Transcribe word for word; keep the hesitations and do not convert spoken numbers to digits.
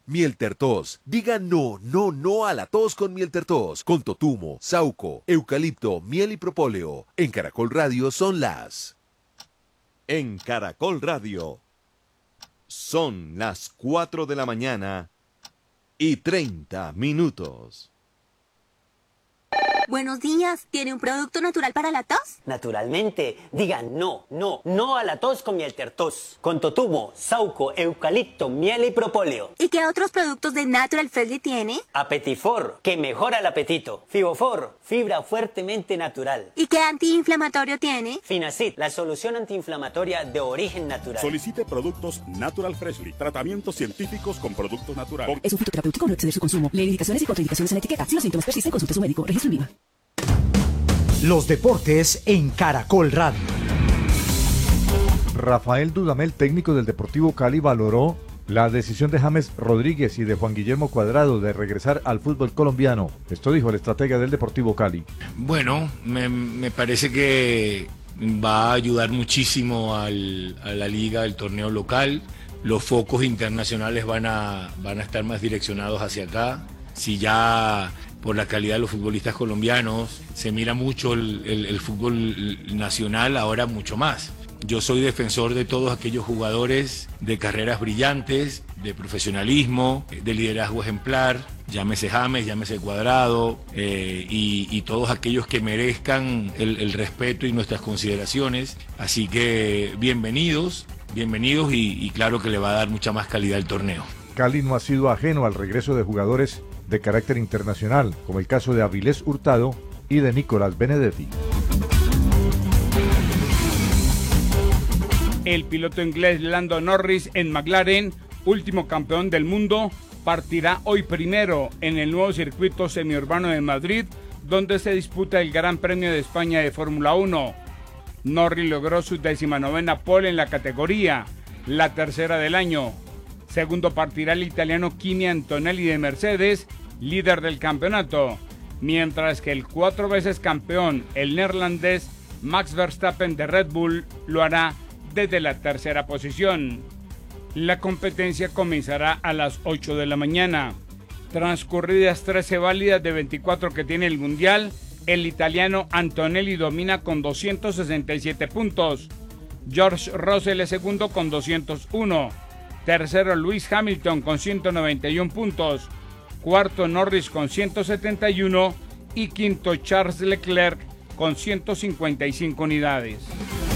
Mieltertos. Diga no, no, no a la tos con Mieltertos. Con totumo, sauco, eucalipto, miel y propóleo. En Caracol Radio son las... En Caracol Radio son las cuatro de la mañana y treinta minutos. Buenos días, ¿tiene un producto natural para la tos? Naturalmente, digan no, no, no a la tos con Mieltertos. Con totumo, sauco, eucalipto, miel y propóleo. ¿Y qué otros productos de Natural Freshly tiene? Apetifor, que mejora el apetito. Fibofor, fibra fuertemente natural. ¿Y qué antiinflamatorio tiene? Finacid, la solución antiinflamatoria de origen natural. Solicite productos Natural Freshly, tratamientos científicos con productos naturales. Es un fitoterapéutico, no exceder su consumo. Lee indicaciones y contraindicaciones en etiqueta. Si los síntomas persisten, consulte a su médico. Registro en viva. Los deportes en Caracol Radio. Rafael Dudamel, técnico del Deportivo Cali, valoró la decisión de James Rodríguez y de Juan Guillermo Cuadrado de regresar al fútbol colombiano. Esto dijo el estratega del Deportivo Cali. Bueno, me, me parece que va a ayudar muchísimo al, a la liga, al torneo local. Los focos internacionales van a, van a estar más direccionados hacia acá. Si ya por la calidad de los futbolistas colombianos se mira mucho el, el, el fútbol nacional, ahora mucho más. Yo soy defensor de todos aquellos jugadores de carreras brillantes, de profesionalismo, de liderazgo ejemplar, llámese James, llámese Cuadrado, eh, y, y todos aquellos que merezcan el, el respeto y nuestras consideraciones. Así que bienvenidos, bienvenidos y, y claro que le va a dar mucha más calidad al torneo. Cali no ha sido ajeno al regreso de jugadores de carácter internacional, como el caso de Avilés Hurtado y de Nicolás Benedetti. El piloto inglés Lando Norris en McLaren, último campeón del mundo, partirá hoy primero en el nuevo circuito semiurbano de Madrid, donde se disputa el Gran Premio de España de Fórmula uno. Norris logró su decimanovena pole en la categoría, la tercera del año. Segundo partirá el italiano Kimi Antonelli de Mercedes, líder del campeonato, mientras que el cuatro veces campeón, el neerlandés Max Verstappen de Red Bull, lo hará desde la tercera posición. La competencia comenzará a las ocho de la mañana. Transcurridas trece válidas de veinticuatro que tiene el Mundial, el italiano Antonelli domina con doscientos sesenta y siete puntos. George Russell es segundo con doscientos uno. Tercero Lewis Hamilton con ciento noventa y uno puntos. Cuarto Norris con ciento setenta y uno. Y quinto Charles Leclerc con ciento cincuenta y cinco unidades.